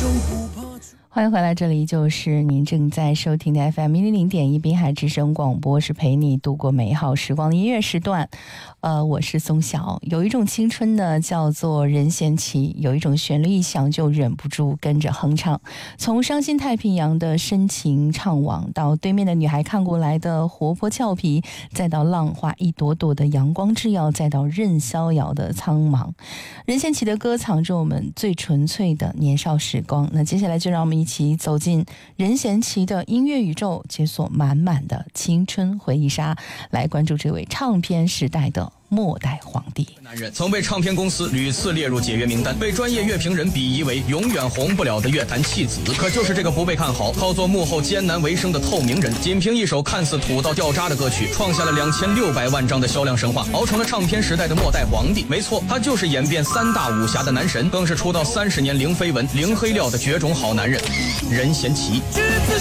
欢迎回来，这里就是您正在收听的 FM100.1滨海之声广播，是陪你度过美好时光的音乐时段。我是松晓。有一种青春呢，叫做任贤齐，有一种旋律一响就忍不住跟着哼唱。从伤心太平洋的深情怅惘，到对面的女孩看过来的活泼俏皮，再到浪花一朵朵的阳光制药，再到任逍遥的苍茫。任贤齐的歌藏着我们最纯粹的年少时光。那接下来就让我们一起走进任贤齐的音乐宇宙，解锁满满的青春回忆杀，来关注这位唱片时代的末代皇帝。 男人曾被唱片公司屡次列入解约名单，被专业乐评人鄙夷为永远红不了的乐坛弃子。可就是这个不被看好、靠做幕后艰难为生的透明人，仅凭一首看似土到掉渣的歌曲，创下了2600万张的销量神话，熬成了唱片时代的末代皇帝。没错，他就是演变3大武侠的男神，更是出道30年零绯闻、零黑料的绝种好男人任贤齐。 执子